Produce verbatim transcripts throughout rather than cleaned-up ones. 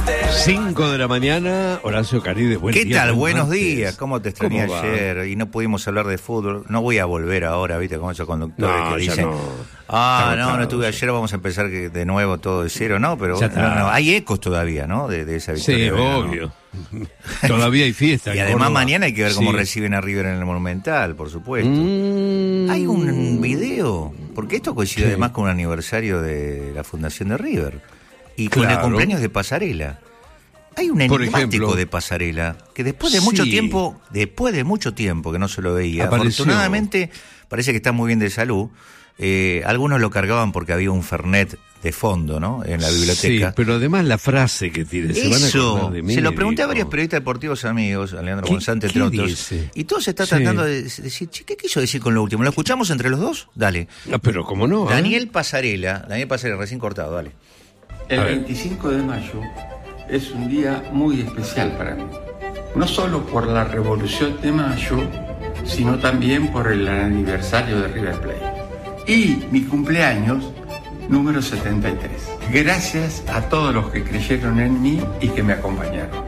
cinco de la mañana, Horacio Caride, buen ¿Qué día. tal? Buenos martes. días, ¿cómo te extrañé ¿Cómo va? ayer? Y no pudimos hablar de fútbol. No voy a volver ahora, ¿viste? Como esos conductores No, que ya dicen, no. ah, Está no, no agotado, estuve sí. ayer, vamos a empezar que de nuevo todo de cero, ¿no? Pero Ya no, está. no, hay ecos todavía, ¿no? De, de esa victoria. Sí, de verano. obvio. Todavía hay fiesta. Y en además Córdoba. mañana hay que ver cómo Sí. reciben a River en el Monumental, por supuesto. Mm. Hay un video, porque esto coincide Sí. además con un aniversario de la fundación de River y con el Claro. cumpleaños de Pasarela. Hay un Por enigmático ejemplo. de Pasarela que después de mucho Sí. tiempo, después de mucho tiempo que no se lo veía, Apareció. afortunadamente parece que está muy bien de salud. Eh, algunos lo cargaban porque había un Fernet de fondo, ¿no? En la biblioteca. Sí, pero además la frase que tiene, se van a Eso, acordar de mí. se lo pregunté a dijo. varios periodistas deportivos amigos, a Leandro ¿Qué- González, entre qué otros, dice? y todo se está Sí. tratando de decir, che, ¿qué quiso decir con lo último? ¿Lo escuchamos entre los dos? Dale. Ah, pero cómo no. ¿eh? Daniel Pasarela, Daniel Pasarela, recién cortado, dale. El A ver. veinticinco de mayo es un día muy especial para mí, no solo por la Revolución de Mayo, sino también por el aniversario de River Plate y mi cumpleaños número setenta y tres. Gracias a todos los que creyeron en mí y que me acompañaron.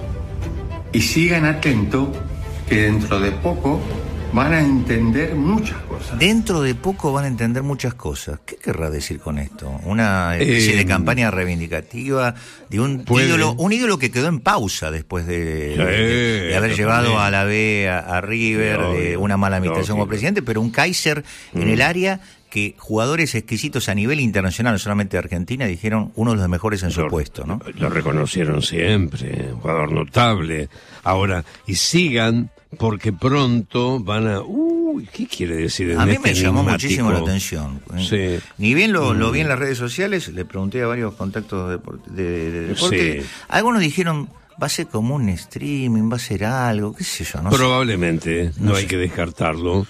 Y sigan atentos que dentro de poco van a entender muchas cosas. Dentro de poco van a entender muchas cosas. ¿Qué querrá decir con esto? Una especie Eh, de campaña reivindicativa de un puede. ídolo, un ídolo que quedó en pausa después de, Sí, de- de haber totalmente. llevado a la B a, a River, Sí, de obvio, una mala administración como lógico. presidente, pero un Kaiser en el área que jugadores exquisitos a nivel internacional, no solamente de Argentina, dijeron uno de los mejores en su Lo- puesto, ¿no? Lo reconocieron siempre, un jugador notable. Ahora, y sigan, porque pronto van a... Uy, ¿qué quiere decir en A mí este me llamó enigmático? muchísimo la atención. Sí. Ni bien lo, lo Mm. vi en las redes sociales, le pregunté a varios contactos de, depor- de- de deporte. Sí. Algunos dijeron, va a ser como un streaming, va a ser algo, qué sé yo, no sé. Probablemente, no, No hay sé. que descartarlo.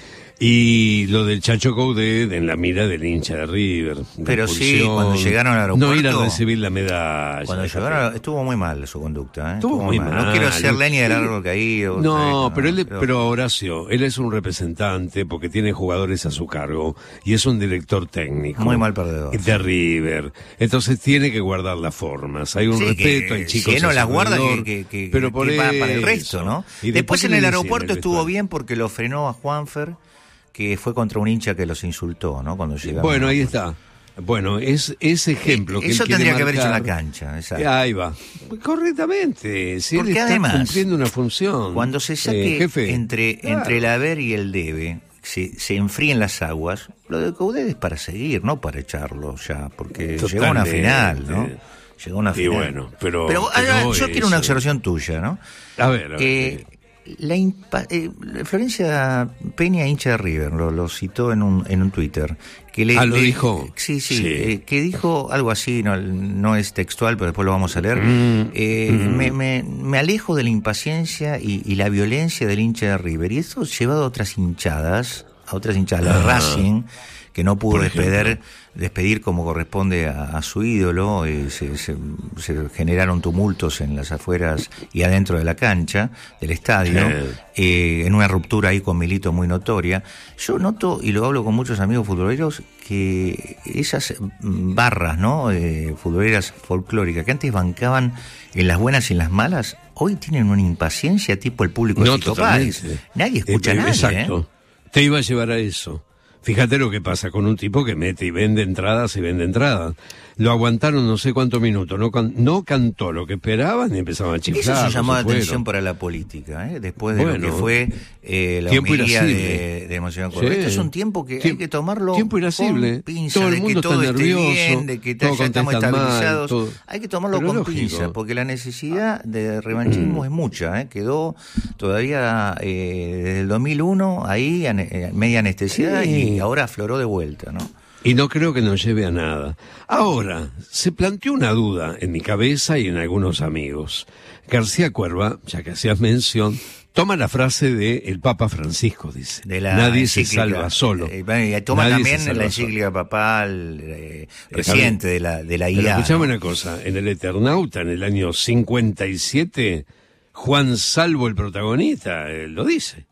Y lo del Chacho Coudet en la mira del hincha de River. la Pero sí, expulsión, cuando llegaron al aeropuerto- No ir a recibir la medalla. Cuando fíjate. llegaron, estuvo muy mal su conducta, ¿eh? Estuvo muy mal. No quiero ser leña del Él- árbol caído. No, ¿sabes? pero él, pero- pero Horacio, él es un representante porque tiene jugadores a su cargo y es un director técnico. Muy mal perdedor. De River. Entonces tiene que guardar las formas. Hay un Sí, respeto, que hay chicos si él no a las su guarda, que, alrededor, que, que- pero que por va para el eso. resto, ¿no? Y Después ¿qué en le el decían aeropuerto el estuvo vestuario? bien porque lo frenó a Juanfer, que fue contra un hincha que los insultó, ¿no? Cuando llegaron. Bueno, ahí está. Bueno, es ese ejemplo que Eso él quiere tendría que haber hecho en la marcar. cancha, exacto. Ahí va. Correctamente. Si Porque él está además, cumpliendo una función. Cuando se saque Eh, jefe. entre, Claro. entre el haber y el debe, se, se enfríen las aguas, lo de Coudet es para seguir, no para echarlo ya, porque llegó a una Totalmente. final, ¿no? Llegó a una Y final. bueno, pero- ah, pero yo eso- quiero una observación tuya, ¿no? A ver, a ver. Eh, la impa- eh, Florencia Peña, hincha de River, lo, lo citó en un, en un Twitter. Que le, Ah, ¿lo le- dijo? Sí, sí, Sí. eh, que dijo algo así, no, no es textual, pero después lo vamos a leer. Mm, Eh, mm. me, me, me alejo de la impaciencia y, y la violencia del hincha de River. Y eso llevado a otras hinchadas, a otras hinchadas, la Ah. Racing, que no pudo Por ejemplo. despedir, despedir como corresponde a, a su ídolo, eh, se, se- se generaron tumultos en las afueras y adentro de la cancha, del estadio, Sí. eh, en una ruptura ahí con Milito muy notoria. Yo noto, y lo hablo con muchos amigos futboleros, que esas mm, barras, ¿no?, eh, futboleras folclóricas, que antes bancaban en las buenas y en las malas, hoy tienen una impaciencia tipo el público de No, Fito Páez. totalmente. Nadie escucha Eh, a nadie, Exacto. ¿eh? Te iba a llevar a eso. Fíjate lo que pasa con un tipo que mete y vende entradas y vende entradas. Lo aguantaron no sé cuántos minutos, no, can- no cantó lo que esperaban y empezaban a chiflar. Eso se llamó la se fueron. atención para la política, ¿eh? Después de lo Bueno, que fue eh, la tiempo homilía irascible. de, de Monseñor Cordero. Sí. Este es un tiempo que hay Tiemp- que tomarlo tiempo irascible. con pinza, Todo el de mundo que todo está esté nervioso, bien, de que todos ya estamos contestan mal, estabilizados. todo. Hay que tomarlo Pero con lógico. pinza, porque la necesidad de revanchismo es mucha, ¿eh? Quedó todavía eh, desde el dos mil uno ahí ane- eh, media anestesiada Sí. y ahora afloró de vuelta, ¿no? Y no creo que nos lleve a nada. Ahora, se planteó una duda en mi cabeza y en algunos amigos. García Cuerva, ya que hacías mención, toma la frase de el Papa Francisco, dice. De la Nadie se encíclica. salva solo. Eh, bueno, y toma Nadie se también salva la solo. encíclica papal eh, Está reciente bien. de la, de la Pero I A. escuchame ¿no? una cosa, en el Eternauta, en el año cincuenta y siete, Juan Salvo, el protagonista, eh, lo dice.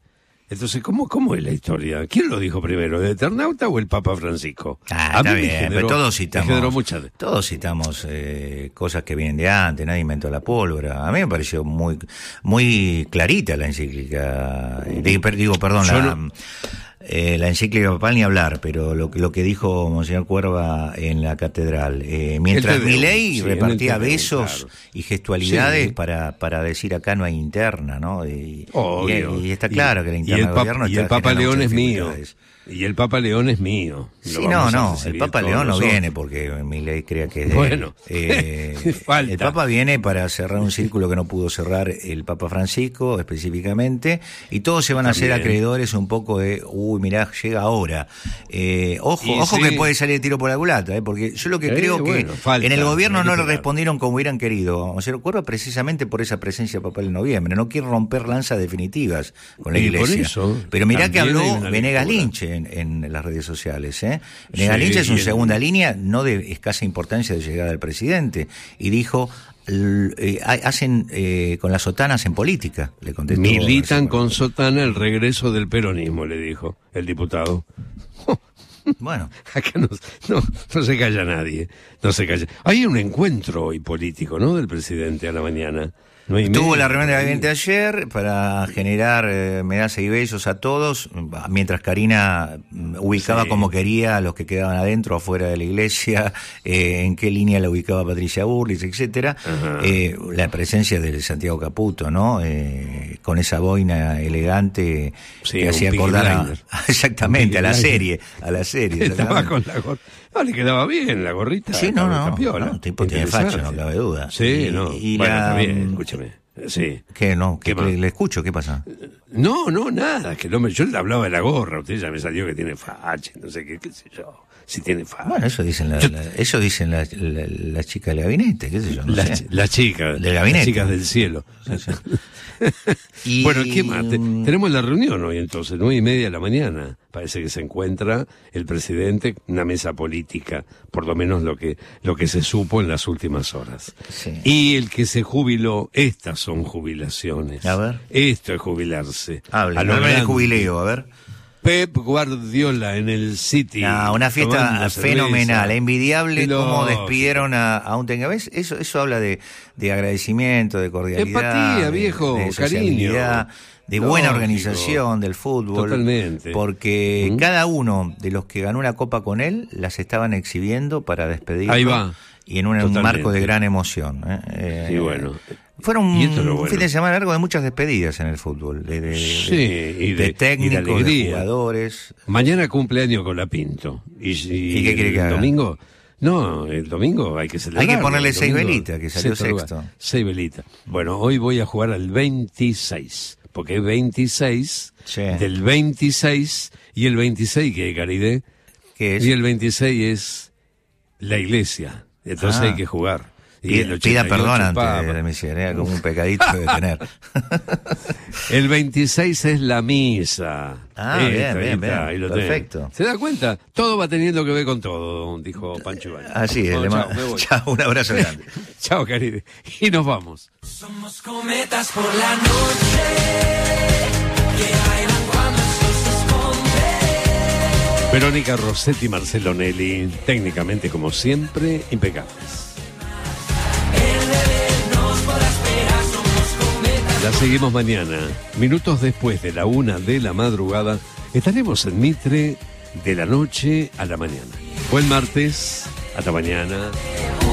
Entonces, ¿cómo, ¿cómo es la historia? ¿Quién lo dijo primero, el Eternauta o el Papa Francisco? Ah, está bien, generó, pero todos citamos, mucha... todos citamos eh, cosas que vienen de antes, nadie inventó la pólvora. A mí me pareció muy muy clarita la encíclica, digo, digo perdón, Yo la... No... Eh, la encíclica papal ni hablar, pero lo, lo que dijo Monseñor Cuerva en la catedral, eh, mientras Milei sí, repartía besos claro. y gestualidades sí. para, para decir acá no hay interna, ¿no? Y, y, y está claro y, que la interna del gobierno y el Papa León es mío. Y el Papa León es mío. Sí, no, no, el Papa León no nosotros. viene porque Milei crea que es de bueno, eh, el Papa viene para cerrar un círculo que no pudo cerrar el Papa Francisco específicamente, y todos se van a También. hacer acreedores un poco de, uy, mirá, llega ahora. Eh, ojo, y ojo sí. que puede salir el tiro por la culata, eh, porque yo lo que eh, creo bueno, que falta, en el gobierno no le claro. respondieron como hubieran querido. O sea, Cuerva precisamente por esa presencia papal en noviembre, no quiere romper lanzas definitivas con la y Iglesia. Eso, Pero mirá que habló Venegas Lynch en, en las redes sociales, ¿eh? Venegas Lynch sí, es una segunda el... línea, no de escasa importancia de llegada del presidente, y dijo, eh, hacen eh, con las sotanas en política, le contestó. Militan con sotana el regreso del peronismo, le dijo el diputado. Bueno, acá no, no, no se calla nadie, no se calla. Hay un encuentro hoy político, ¿no?, del presidente a la mañana. No Tuvo la reunión de gabinete ayer para generar eh, medallas y besos a todos, mientras Karina ubicaba sí. como quería a los que quedaban adentro o afuera de la iglesia, eh, en qué línea la ubicaba Patricia Burlich, etcétera. Eh, la presencia de Santiago Caputo, ¿no? Eh, con esa boina elegante sí, que hacía acordar a, exactamente a la serie, a la serie. Estaba con la gorra. No, le quedaba bien la gorrita. Sí, no, no, no, el tipo tiene facha, no cabe duda. Sí, y, no, y bueno, la... está bien, escúchame. Sí. ¿Qué, no? ¿Qué, ¿Qué le, le escucho? ¿Qué pasa? No, no, nada, que no me, yo le hablaba de la gorra, usted ya me salió que tiene facha, no sé qué, qué sé yo, si tiene facha. Bueno, eso dicen la, yo... la, eso dicen las la, la chicas del gabinete, qué sé yo, no la, sé. La chica, del gabinete. Las chicas del cielo. Sí, sí. Y... Bueno, ¿qué más? Tenemos la reunión hoy entonces, nueve y media de la mañana. Parece que se encuentra el presidente, una mesa política, por lo menos lo que lo que se supo en las últimas horas. Sí. Y el que se jubiló, estas son jubilaciones. A ver. Esto es jubilarse. Hable, hable del jubileo, a ver. Pep Guardiola en el City. No, una fiesta fenomenal, envidiable cómo despidieron a, a un Tengaves. Eso, eso habla de, de agradecimiento, de cordialidad. Empatía, viejo, de, de cariño. De buena Lógico. organización del fútbol. Totalmente. Porque ¿Mm? cada uno de los que ganó una copa con él las estaban exhibiendo para despedirlo. Ahí va. Y en un, un marco de gran emoción. ¿eh? Eh, sí, bueno. Fueron un bueno. fin de semana largo de muchas despedidas en el fútbol, de, de, sí, de, y de, de técnicos, y de, de jugadores. Mañana cumpleaños con la Pinto. ¿Y, y, ¿Y qué quiere que haga? ¿El domingo? No, el domingo hay que celebrar. Hay que ponerle seis velitas, que salió sexto. Seis velitas. Bueno, hoy voy a jugar al veintiséis, porque es veintiséis, sí. del veintiséis, y el veintiséis, ¿qué, Caridé? ¿Qué es? Y el veintiséis es la iglesia, entonces ah. hay que jugar. Y el pida perdón antes de miseria, como un pecadito de tener. El veintiséis es la misa. Ah, Esta, bien, bien, está, bien. Lo Perfecto. Tengo. ¿Se da cuenta? Todo va teniendo que ver con todo, dijo Pancho Ibañez. Así es. No, chao, chao, un abrazo grande. Chao, querido. Y nos vamos. Somos cometas por la noche que bailan cuando el sol se esconde. Verónica Rossetti y Marcelo Nelly, técnicamente como siempre, impecables. La seguimos mañana, minutos después de la una de la madrugada, estaremos en Mitre de la noche a la mañana. Buen martes, hasta mañana.